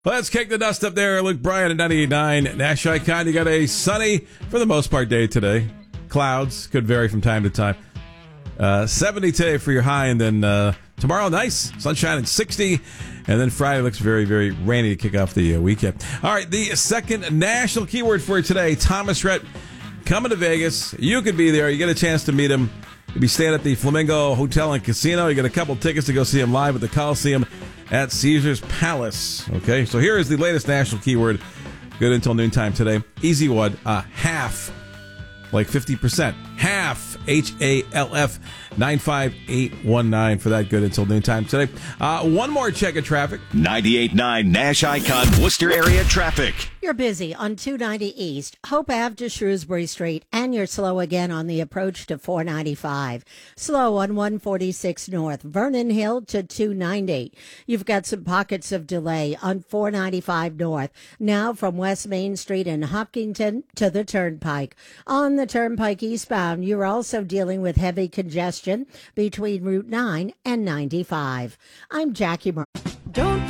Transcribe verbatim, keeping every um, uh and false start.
Let's kick the dust up there. Luke Bryan at ninety-eight point nine. Nash Icon, you got a sunny, for the most part, day today. Clouds could vary from time to time. Uh, seventy today for your high, and then uh, tomorrow, nice. Sunshine at sixty. And then Friday looks very, very rainy to kick off the uh, weekend. All right, the second national keyword for today, Thomas Rhett coming to Vegas. You could be there. You get a chance to meet him. You'll be staying at the Flamingo Hotel and Casino. You get a couple tickets to go see him live at the Coliseum at Caesars Palace. Okay, so here is the latest national keyword. Good until noontime today. Easy one. Uh, half. Like fifty percent. Half. H A L F. nine five eight one nine for that. Good until noontime today. Uh, one more check of traffic. ninety-eight point nine Nash Icon Worcester area traffic. You're busy on two ninety East, Hope Avenue to Shrewsbury Street, and you're slow again on the approach to four ninety-five. Slow on one forty-six North, Vernon Hill to two ninety. You've got some pockets of delay on four ninety-five North, now from West Main Street in Hopkinton to the Turnpike. On the Turnpike eastbound, you're also dealing with heavy congestion between Route nine and ninety-five. I'm Jackie Murray. Don't